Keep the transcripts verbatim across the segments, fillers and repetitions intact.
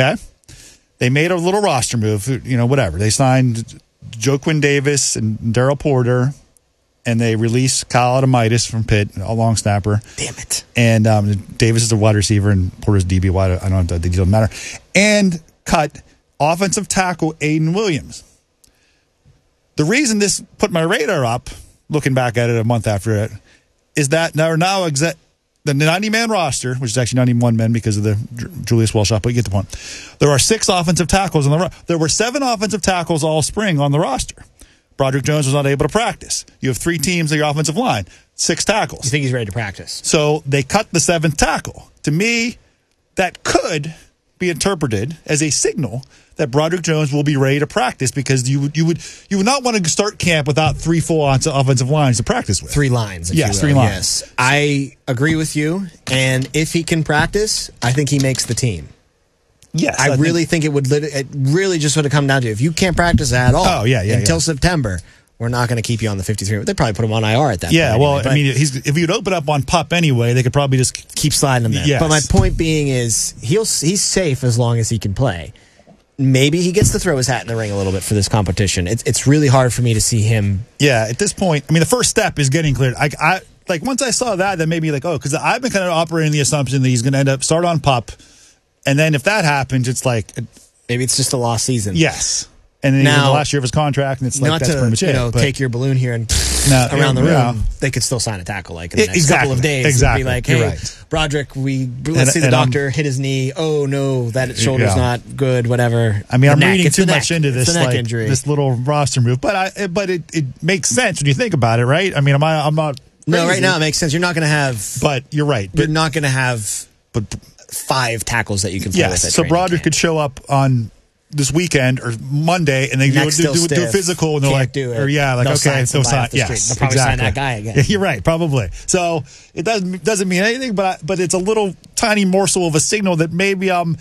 Okay? They made a little roster move, you know, whatever. They signed Joe Quinn Davis and Daryl Porter, and they released Kyle Adamitis from Pitt, a long snapper. Damn it. And um, Davis is a wide receiver, and Porter's D B. Wide, I don't know, it doesn't matter. And cut offensive tackle Aiden Williams. The reason this put my radar up, looking back at it a month after it, is that now, now exa- the ninety-man roster, which is actually ninety-one men because of the Julius Wellshot, but you get the point. There are six offensive tackles on the roster. There were seven offensive tackles all spring on the roster. Broderick Jones was not able to practice. You have three teams on your offensive line, six tackles. You think he's ready to practice? So they cut the seventh tackle. To me, that could be interpreted as a signal that Broderick Jones will be ready to practice, because you would you would you would not want to start camp without three full offensive lines to practice with. Three lines. If yes, you will. three lines. Yes, I agree with you. And if he can practice, I think he makes the team. Yes, I, I really think, think it would. Lit- it really just would have come down to, if you can't practice at all. Oh yeah, yeah. Until yeah. September, we're not going to keep you on the fifty-three. They'd probably put him on I R at that yeah, point. well, anyway, I mean, he's, if you'd open up on PUP anyway, they could probably just keep sliding him there. Yes. But my point being is, he'll he's safe as long as he can play. Maybe he gets to throw his hat in the ring a little bit for this competition. It's it's really hard for me to see him. Yeah, at this point, I mean, the first step is getting cleared. I, I like once I saw that, that made me like, oh, because I've been kind of operating the assumption that he's going to end up start on PUP, and then if that happens, it's like maybe it's just a lost season. Yes, and then now, the last year of his contract, and it's like not that's to pretty much you it. know But, take your balloon here and no, around the room. Yeah. They could still sign a tackle like in the next exactly, couple of days. Exactly, and be like, You're hey, right. Broderick, we let's And- see the and doctor I'm- hit his knee. Oh no, that shoulder's Yeah. not good. Whatever. I mean, The I'm neck. reading It's too the much neck. into It's this the neck like injury. this little roster move, but I but it, it makes sense when you think about it, right? I mean, am I? I'm not. No, crazy, right now it makes sense. You're not going to have. But you're right. You're But, not going to have but five tackles that you can play yes, with. At so training Broderick camp. could show up on this weekend or Monday, and they do, Neck do, still do, do a stiff. physical, and they're Can't like, do it. or yeah, like They'll okay, sign they'll somebody sign, off the street. yes, They'll probably sign exactly. that guy again. Yeah, you're right, probably. So it doesn't doesn't mean anything, but I, but it's a little tiny morsel of a signal that maybe um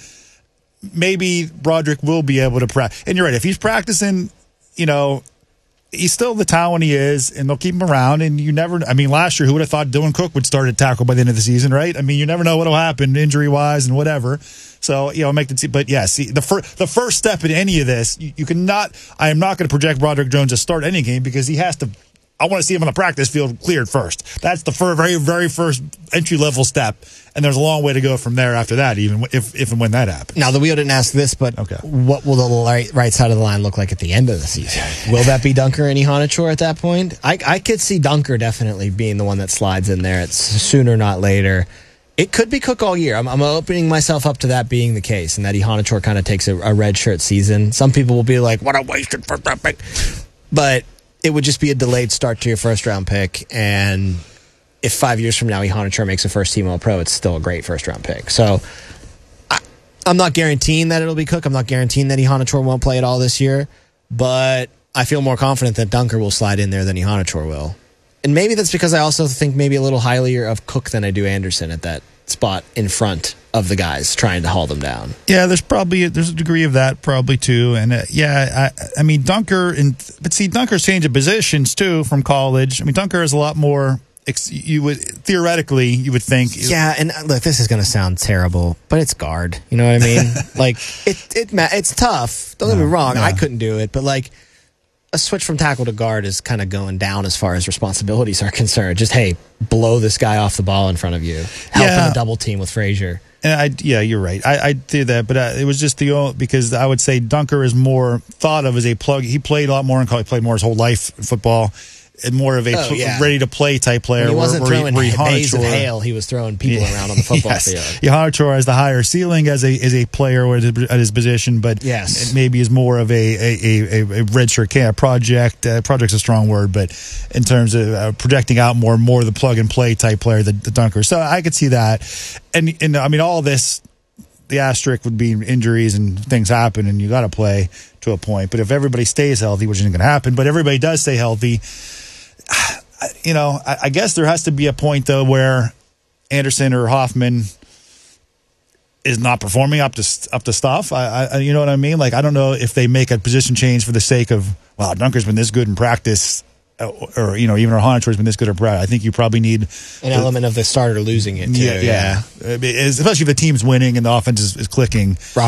maybe Broderick will be able to practice. And you're right, if he's practicing, you know. He's still the talent he is, and they'll keep him around. And you never, I mean, last year, who would have thought Dylan Cook would start at tackle by the end of the season, right? I mean, you never know what will happen injury wise and whatever. So, you know, make the team. But yes, yeah, the, fir- the first step in any of this, you, you cannot, I am not going to project Broderick Jones to start any game, because he has to, I want to see him on the practice field cleared first. That's the fir- very, very first entry level step. And there's a long way to go from there after that, even if, if and when that happens. Now, the wheel didn't ask this, but Okay. what will the right, right side of the line look like at the end of the season? Will that be Dunker and Ihonachor at that point? I, I could see Dunker definitely being the one that slides in there. It's sooner, not later. It could be Cook all year. I'm, I'm opening myself up to that being the case, and that Ihonachor kind of takes a, a red shirt season. Some people will be like, what a wasted first round pick. But it would just be a delayed start to your first round pick, and if five years from now Ihonachor makes a first team All-Pro, it's still a great first round pick. So I, I'm not guaranteeing that it'll be Cook. I'm not guaranteeing that Ihonachor won't play at all this year, but I feel more confident that Dunker will slide in there than Ihonachor will. And maybe that's because I also think maybe a little highlier of Cook than I do Anderson at that spot in front of the guys trying to haul them down. Yeah, there's probably there's a degree of that probably too, and uh, yeah, I, I mean Dunker and but see Dunker's change of positions too from college. I mean Dunker is a lot more. You would theoretically you would think. Yeah, and look, this is going to sound terrible, but it's guard. You know what I mean? like it it it's tough. Don't get No, me wrong. no. I couldn't do it, but like a switch from tackle to guard is kind of going down as far as responsibilities are concerned. Just hey, blow this guy off the ball in front of you. Help Yeah. in a double team with Frazier. And I, yeah, you're right. I, I did that, but uh, it was just the only, because I would say Dunker is more thought of as a plug. He played a lot more in college, played more his whole life in football, and more of a Oh, pl- yeah. ready to play type player. When he wasn't where, throwing where he, where he bays of Ihonachor- hail. He was throwing people around on the football yes. field. Ihonachor has the higher ceiling as a as a player or at his position, but Yes. it maybe is more of a a, a, a redshirt camp project. Uh, project's a strong word, but in terms of uh, projecting out more more the plug and play type player, the, the Dunker. So I could see that, and and I mean all this. The asterisk would be injuries and things happen, and you got to play to a point. But if everybody stays healthy, which isn't going to happen, but everybody does stay healthy, you know, I, I guess there has to be a point though where Anderson or Hoffman is not performing up to up to stuff. I, I, you know what I mean? Like I don't know if they make a position change for the sake of, well, Dunker's been this good in practice. Or, you know, even Ihonachor's been this good or bad. I think you probably need An element of the starter losing it, too. Yeah, yeah. Especially if the team's winning and the offense is, is clicking.